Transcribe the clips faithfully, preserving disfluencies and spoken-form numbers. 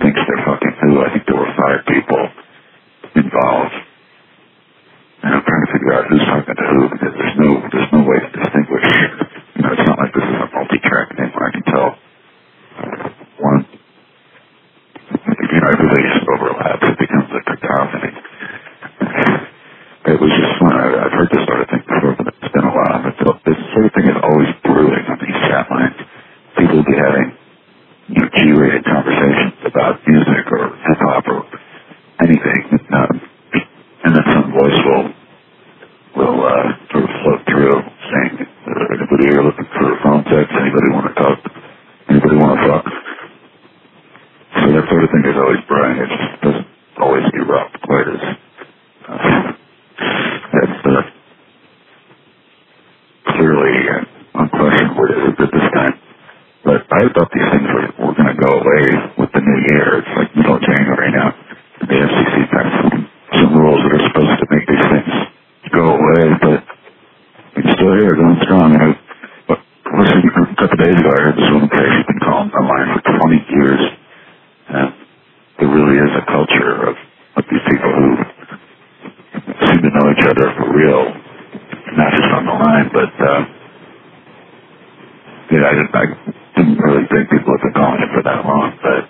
thinks they're fucking who. I think there were five people involved. And I'm trying to figure out who's talking to who, because there's no, there's no way to distinguish. You know, it's not like this is a multi-track thing where I can tell one. You know, everybody just overlaps. It becomes a cacophony. It was just fun. I, I've heard this sort of thing before, but it's been a while. But this sort of thing is always brewing on these chat lines. People will be having, you know, G-rated conversations about music or hip-hop or anything. Um, and then some voice will, will uh, sort of float through saying, uh, anybody here looking for phone sex? Anybody want to talk? Anybody want to fuck? So that sort of thing is always brewing. It just doesn't always erupt quite as... Uh, That's uh, clearly uh, unquestionable at this time. But I thought these things were, were going to go away with the new year. It's like middle of January now. The F C C passed some, some rules that are supposed to make these things go away, but it's still here, going strong. And I, but listening a couple days ago, I heard this woman say she's been calling online for twenty years. And there really is a culture of, of these people who seem to know each other for real, not just on the line, but, uh, yeah, I didn't, I didn't really think people have been calling it for that long, but,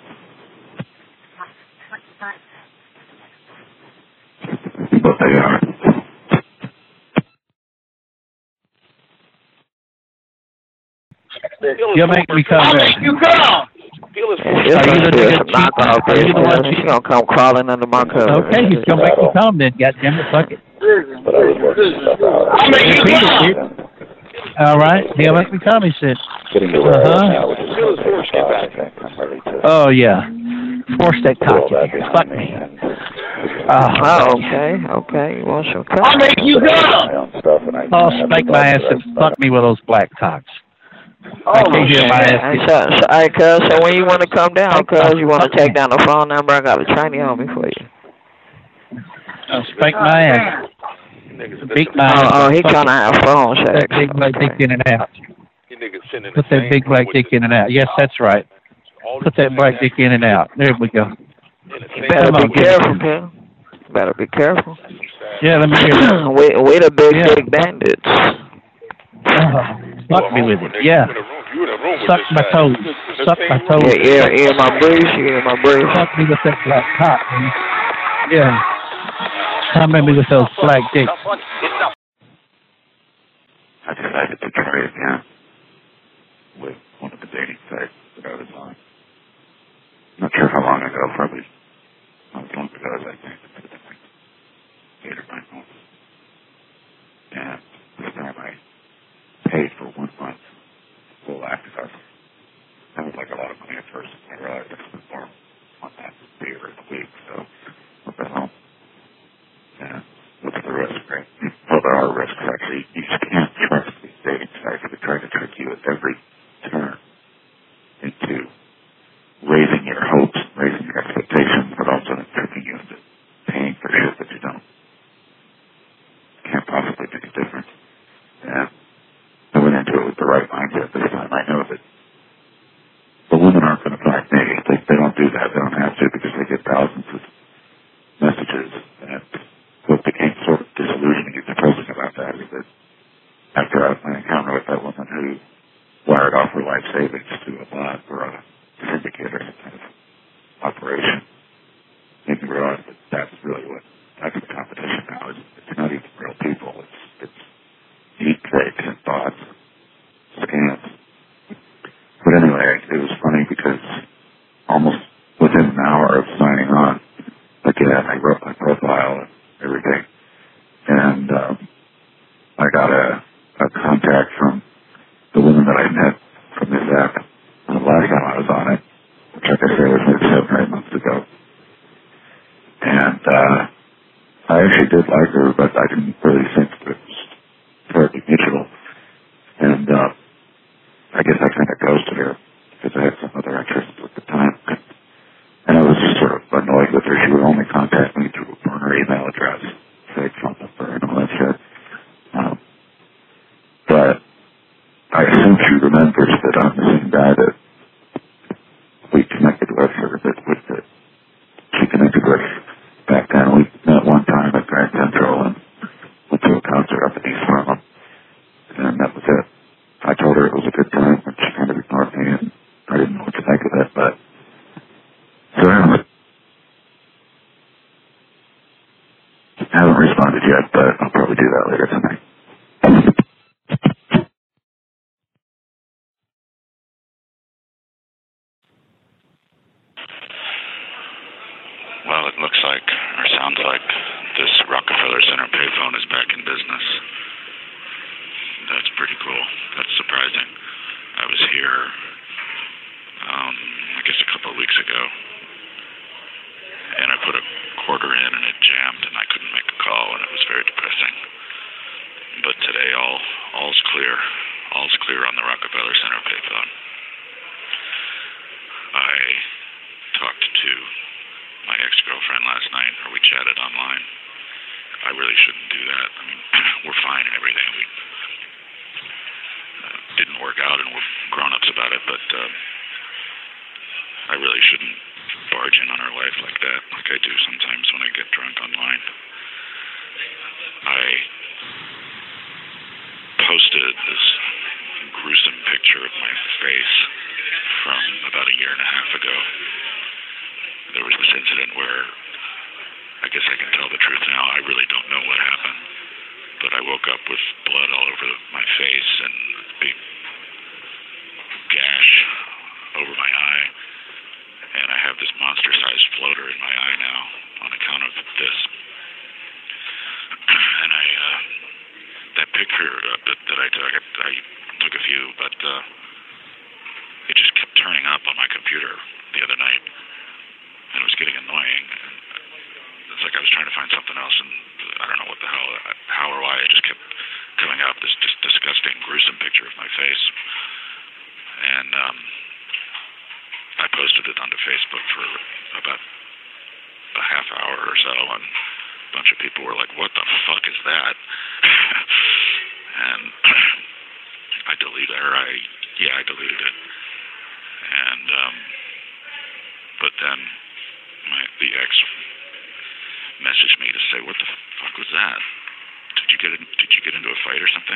but they are. You'll make me come back. You come! Are you the nigga? Are you the one? She's gonna come crawling under my cover. Okay, he's gonna make me come then. Goddammit, fuck it. I'll make you come! All right, he'll make me come. He said. Uh huh. Oh yeah, force that cock in here. Fuck me. Uh, oh, okay, okay. You want some cock? I'll make you come! Oh, spank my ass and fuck me with those black cocks. Oh, I can't hear my ass. So, so, all right, cuz, so when you want to come down, cuz, you want to take down the phone number, I got a Chinese on me for you. Oh, spank my ass. Beat my oh, ass. Oh, he trying to have phone sex. Put that big black okay. dick in and out. Put that big black dick in and out. Yes, that's right. Put that black dick in and out. There we go. You better Come be on, careful, kid. Better be careful. Yeah, let me hear it. we, we the big, yeah. big bandits. Oh, fuck me with it. Yeah. Suck my toes. Suck my toes. Yeah, yeah, yeah, my breeze, yeah, my breeze. Fuck me with that black cock, man. Yeah. Come at me with those black dicks. I decided to try again with one of the dating sites that I was on. Not sure how long ago, probably not as long ago as I think. Eight or nine months. And this time I paid for one month full access. That was like a lot of money at first. I realized I spent more on that beer in a week, so what the hell? And look at the risk, right? Well, there are risks, actually. You just can't trust these dating sites. They try to trick you at every turn into raising your hopes, raising your expectations, but also tricking you into paying for shit that you don't. Can't possibly make a difference. And I went into it with the right mindset this time. I know that the women aren't going to find me. They, they don't do that. They don't have to because they get thousands of messages. And what became sort of disillusioning and depressing about that is that after I, my encounter with that woman who wired off her life savings to a bot or a syndicator kind of operation, made me realize that that's really what that's the competition now. It's, it's not even real people. It's it's deep fakes and bots, scams. But anyway, it was funny because almost within an hour of signing on, again, I wrote my profile and everything, and um, I got a, a contact from the woman that I met from this app the last time I was on it, which like I say was like seven or eight months ago. And uh, I actually did like her, but I didn't really think that it was terribly mutual. And uh, I guess I kind of ghosted her because I had some other interests at the time. And I was just sort of annoyed with her. She would only contact me through a burner email address, fake phone number, and all that shit. Um, but I assume she remembers that I'm the same guy that we connected with her, that, with, that cool. That's surprising. I was here, um, I guess a couple of weeks ago, and I put a quarter in and it jammed and I couldn't make a call, and it was very depressing. But today, all all's clear. All's clear on the Rockefeller Center payphone. I talked to my ex-girlfriend last night, or we chatted online. I really shouldn't do that. I mean, we're fine and everything. We uh, didn't work out, and we're grown-ups about it, but uh, I really shouldn't barge in on her life like that, like I do sometimes when I get drunk online. I posted this gruesome picture of my face from about a year and a half ago. There was this incident where, I guess I can tell the truth now, I really don't know what happened, but I woke up with blood all over my face and a big gash over my eye, and I have this monster-sized floater in my eye now on account of this. And I, uh, that picture uh, that, that I took, I, I took a few, but uh, it just kept turning up on my computer the other night, and it was getting annoying. And it's like I was trying to find something else, and I don't know what the hell, how or why, it just kept coming up, this just disgusting, gruesome picture of my face. And um, I posted it onto Facebook for about a half hour or so, and a bunch of people were like, what the fuck is that? And I deleted her. I, yeah, I deleted it. And, um, but then my, the ex messaged me to say, what the fuck was that? Did you get in, did you get into a fight or something?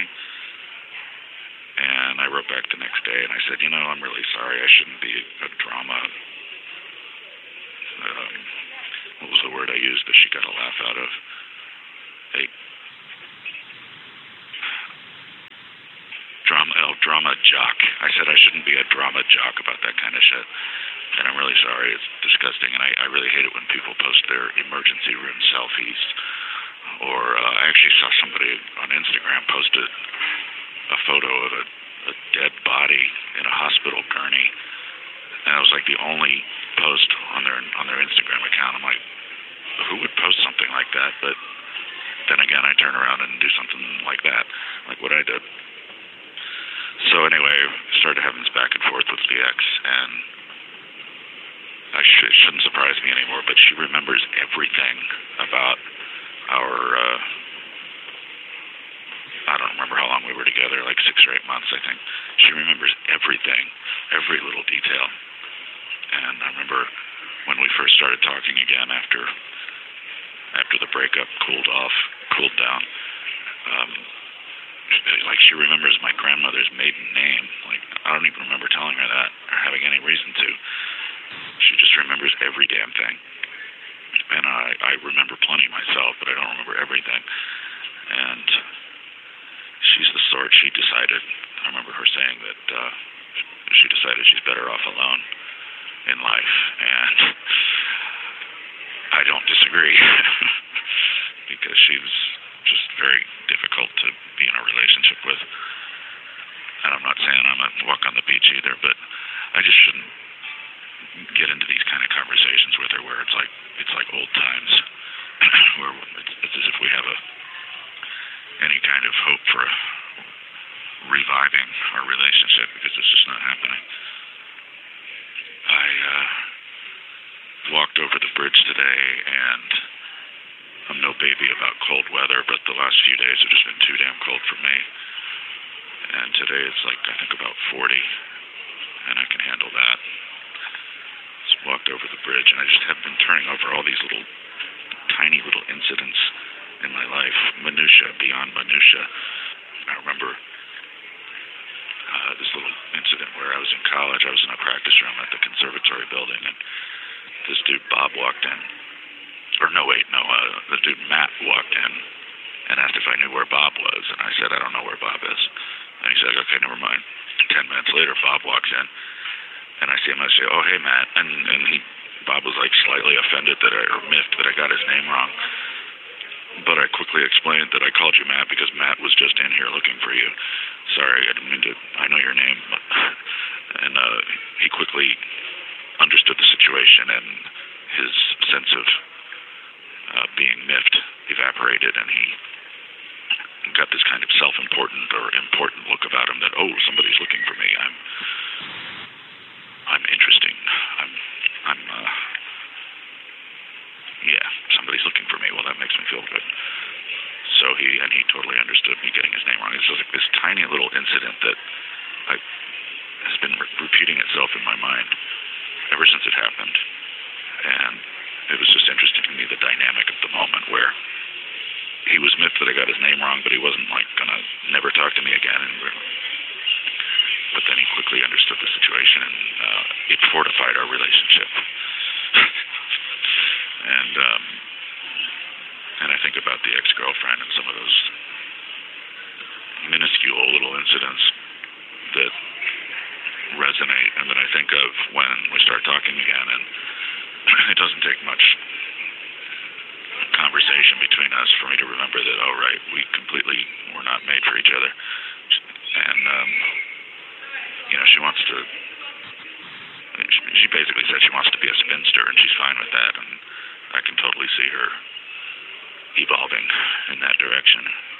And I wrote back the next day and I said, you know, I'm really sorry. I shouldn't be a drama. Um, what was the word I used that she got a laugh out of? A drama, oh, drama jock. I said I shouldn't be a drama jock about that kind of shit. And I'm really sorry. It's disgusting. And I, I really hate it when people post their emergency room selfies. Or uh, I actually saw somebody on Instagram posted a photo of a, a dead body in a hospital gurney. And it was like the only post on their on their Instagram account. I'm like, who would post something like that? But then again, I turn around and do something like that, like what I did. So anyway, started having this back and forth with the ex, and I sh- it shouldn't surprise me anymore, but she remembers everything about our, uh, I don't remember how long we were together, like six or eight months, I think. She remembers everything, every little detail. And I remember when we first started talking again after after the breakup cooled off, cooled down, um, like she remembers my grandmother's maiden name. Like, I don't even remember telling her that or having any reason to. She just remembers every damn thing. And I, I remember plenty myself, but I don't remember everything. And she's the sort, she decided, I remember her saying that uh, she decided she's better off alone in life. And I don't disagree because she's just very difficult to be in a relationship with. And I'm not saying I'm a walk on the beach either, but I just shouldn't get into these kind of conversations with her where it's like it's like old times, where it's, it's as if we have a any kind of hope for reviving our relationship, because it's just not happening. I uh, walked over the bridge today, and I'm no baby about cold weather, but the last few days have just been too damn cold for me. And today it's like, I think about forty, and I can handle that. Just walked over the bridge, and I just have been turning over all these little, tiny little incidents in my life, minutia beyond minutia. I remember uh, this little incident where I was in college. I was in a practice room at the conservatory building, and this dude Bob walked in. Or no, wait, no, uh, the dude Matt walked in and asked if I knew where Bob was, and I said, I don't know where Bob is. And he said, okay, never mind. Ten minutes later, Bob walks in, and I see him, I say, oh, hey, Matt. And, and he, Bob was like slightly offended that I, or miffed that I got his name wrong. but I quickly explained that I called you Matt because Matt was just in here looking for you. Sorry, I didn't mean to. I know your name. But, and uh, he quickly understood the situation, and his sense of uh, being miffed evaporated, and he got this kind of self-important or important look about him that, oh, somebody's looking for me. I'm, I'm interesting. I'm, I'm, uh, yeah, somebody's looking for me. Well, that makes me feel good. So he, and he totally understood me getting his name wrong. It's just like this tiny little incident that I, has been re- repeating itself in my mind ever since it happened. And it was just interesting to me, the dynamic of the moment where he was miffed that I got his name wrong, but he wasn't like gonna never talk to me again. And but then he quickly understood the situation, and uh, it fortified our relationship. and um, and I think about the ex-girlfriend and some of those minuscule little incidents that resonate, and then I think of when we start talking again, and it doesn't take much conversation between us for me to remember that, oh, right, we completely were not made for each other. And, um, you know, she wants to, she basically said she wants to be a spinster, and she's fine with that, and I can totally see her evolving in that direction.